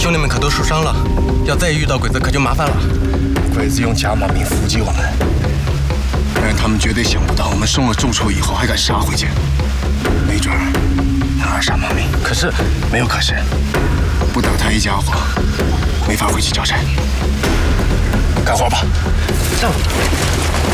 兄弟们可都受伤了，要再遇到鬼子可就麻烦了。 鬼子用假马名伏击我们，但是他们绝对想不到我们送了重锤以后还敢杀回去，没准儿能扼杀马名。可是没有可是，不打他一家伙，没法回去交差。干活吧，上！